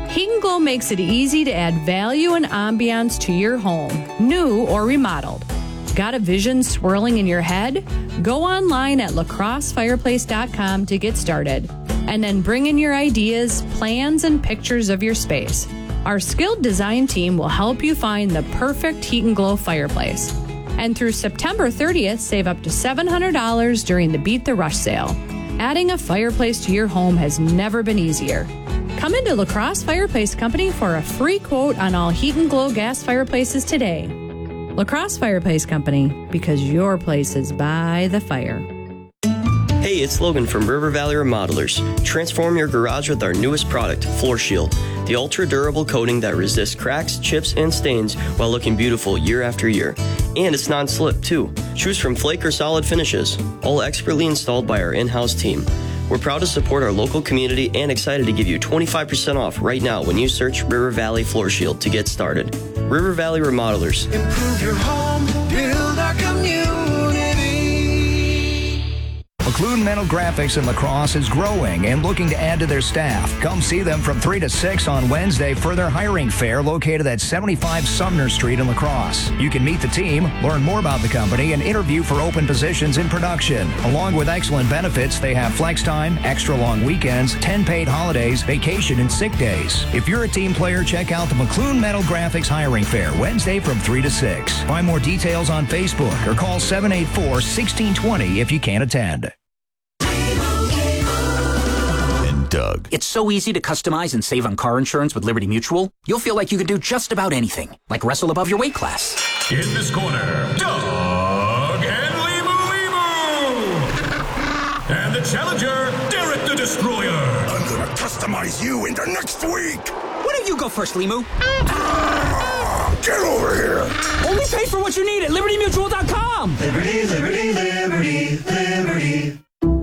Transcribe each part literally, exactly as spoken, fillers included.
Heat and Glow makes it easy to add value and ambiance to your home, new or remodeled. Got a vision swirling in your head? Go online at lacrosse fireplace dot com to get started, and then bring in your ideas, plans, and pictures of your space. Our skilled design team will help you find the perfect Heat and Glow fireplace. And through September thirtieth, save up to seven hundred dollars during the Beat the Rush sale. Adding a fireplace to your home has never been easier. Come into Lacrosse Fireplace Company for a free quote on all Heat and Glow gas fireplaces today. Lacrosse Fireplace Company, because your place is by the fire. Hey, it's Logan from River Valley Remodelers. Transform your garage with our newest product, Floor Shield, the ultra-durable coating that resists cracks, chips, and stains while looking beautiful year after year. And it's non-slip, too. Choose from flake or solid finishes, all expertly installed by our in-house team. We're proud to support our local community and excited to give you twenty-five percent off right now when you search River Valley Floor Shield to get started. River Valley Remodelers. Improve your home, build our community. McClune Metal Graphics in La Crosse is growing and looking to add to their staff. Come see them from three to six on Wednesday for their hiring fair located at seventy-five Sumner Street in La Crosse. You can meet the team, learn more about the company, and interview for open positions in production. Along with excellent benefits, they have flex time, extra long weekends, ten paid holidays, vacation, and sick days. If you're a team player, check out the McClune Metal Graphics hiring fair Wednesday from three to six. Find more details on Facebook or call seven eight four, one six two zero if you can't attend. Doug. It's so easy to customize and save on car insurance with Liberty Mutual. You'll feel like you can do just about anything, like wrestle above your weight class. In this corner, Doug and Limu Limu! And the challenger, Derek the Destroyer. I'm gonna customize you into next week. Why don't you go first, Limu? Ah, get over here. Only pay for what you need at liberty mutual dot com. Liberty, liberty, liberty, liberty.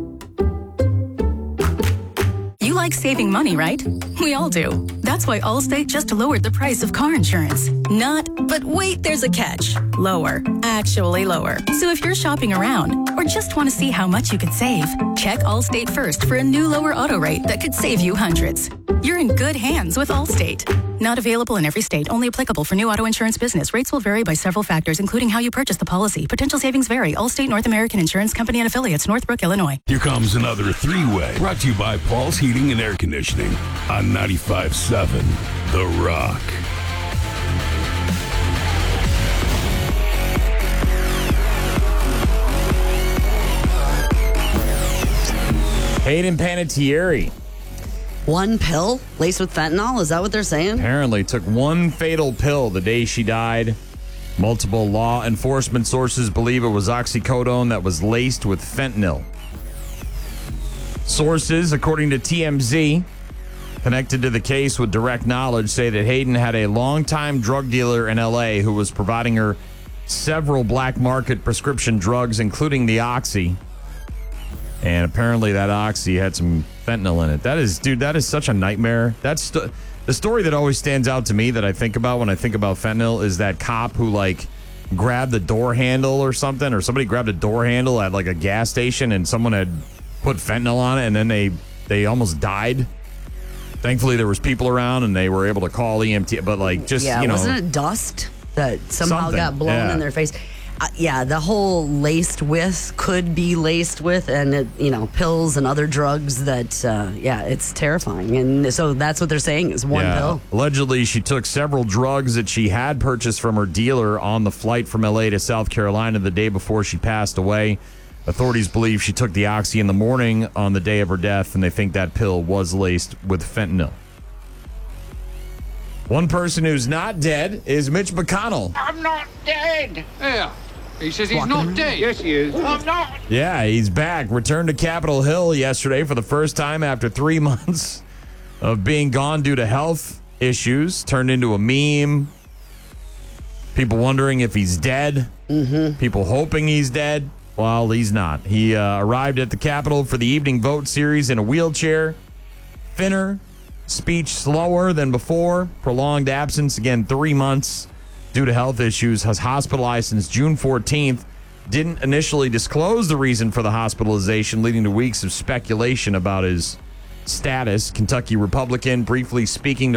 You like saving money, right? We all do. That's why Allstate just lowered the price of car insurance. Not, but wait, there's a catch. Lower. Actually lower. So if you're shopping around or just want to see how much you could save, check Allstate first for a new lower auto rate that could save you hundreds. You're in good hands with Allstate. Not available in every state. Only applicable for new auto insurance business. Rates will vary by several factors, including how you purchase the policy. Potential savings vary. Allstate North American Insurance Company and affiliates, Northbrook, Illinois. Here comes another three-way, brought to you by Paul's Heating and Air Conditioning on ninety-five point seven The Rock. Hayden Panettiere. One pill laced with fentanyl? Is that what they're saying? Apparently took one fatal pill the day she died. Multiple law enforcement sources believe it was oxycodone that was laced with fentanyl. Sources, according to T M Z, connected to the case with direct knowledge, say that Hayden had a longtime drug dealer in L A who was providing her several black market prescription drugs, including the Oxy. And apparently that Oxy had some fentanyl in it. That is, dude, that is such a nightmare. That's st- the story that always stands out to me that I think about when I think about fentanyl is that cop who, like, grabbed the door handle or something, or somebody grabbed a door handle at, like, a gas station and someone had put fentanyl on it and then they, they almost died. Thankfully, there was people around and they were able to call E M T, but, like, just, yeah, you know. Yeah, wasn't it dust that somehow something. got blown yeah. in their face? Uh, yeah, the whole laced with could be laced with, and it, you know, pills and other drugs that, uh, yeah, it's terrifying. And so that's what they're saying is one yeah. pill. Allegedly, she took several drugs that she had purchased from her dealer on the flight from L A to South Carolina the day before she passed away. Authorities believe she took the Oxy in the morning on the day of her death, and they think that pill was laced with fentanyl. One person who's not dead is Mitch McConnell. I'm not dead. Yeah. He says he's Walking not around. dead. Yes, he is. I'm not. Yeah, he's back. Returned to Capitol Hill yesterday for the first time after three months of being gone due to health issues. Turned into a meme. People wondering if he's dead. Mm-hmm. People hoping he's dead. Well, he's not. He uh, arrived at the Capitol for the evening vote series in a wheelchair. Thinner, speech slower than before. Prolonged absence, again, three months due to health issues. Has hospitalized since June fourteenth. Didn't initially disclose the reason for the hospitalization, leading to weeks of speculation about his status. Kentucky Republican briefly speaking to